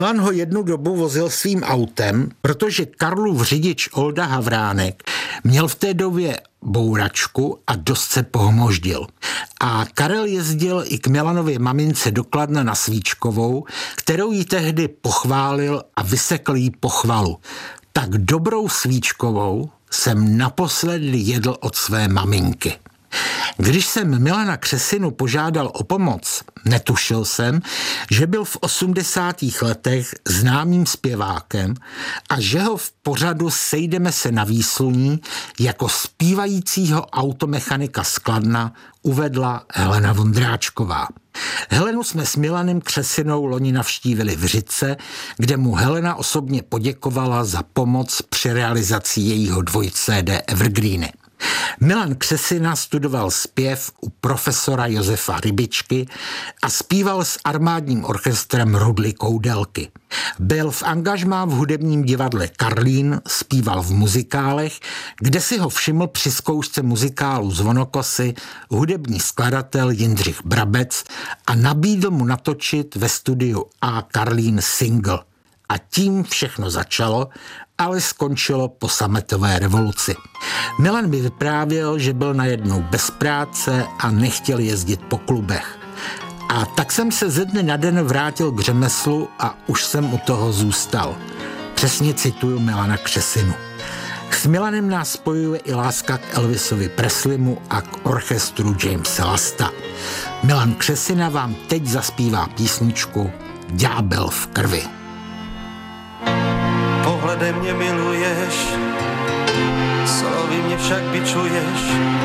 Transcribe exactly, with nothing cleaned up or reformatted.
Milan ho jednu dobu vozil svým autem, protože Karlův řidič Olda Havránek měl v té době bouračku a dost se pohmoždil. A Karel jezdil i k Milanově mamince do Kladna na Svíčkovou, kterou jí tehdy pochválil a vysekl jí pochvalu. Tak dobrou Svíčkovou jsem naposledy jedl od své maminky. Když jsem Milana Křesinu požádal o pomoc, netušil jsem, že byl v osmdesátých letech známým zpěvákem a že ho v pořadu Sejdeme se na výsluní jako zpívajícího automechanika z Kladna uvedla Helena Vondráčková. Helenu jsme s Milanem Křesinou loni navštívili v Řitce, kde mu Helena osobně poděkovala za pomoc při realizaci jejího dvoj-cé dé Evergreeny. Milan Křesina studoval zpěv u profesora Josefa Rybičky a zpíval s armádním orchestrem Rudly Koudelky. Byl v angažmá v hudebním divadle Karlín, zpíval v muzikálech, kde si ho všiml při zkoušce muzikálu Zvonokosy hudební skladatel Jindřich Brabec a nabídl mu natočit ve studiu A Karlín single. A tím všechno začalo, ale skončilo po sametové revoluci. Milan mi vyprávěl, že byl najednou bez práce a nechtěl jezdit po klubech. A tak jsem se ze dne na den vrátil k řemeslu a už jsem u toho zůstal. Přesně cituju Milana Křesinu. S Milanem nás spojuje i láska k Elvisovi Presleymu a k orchestru Jamese Lasta. Milan Křesina vám teď zaspívá písničku Ďábel v krvi. Pohledem mě miluješ, slovy mě však bičuješ.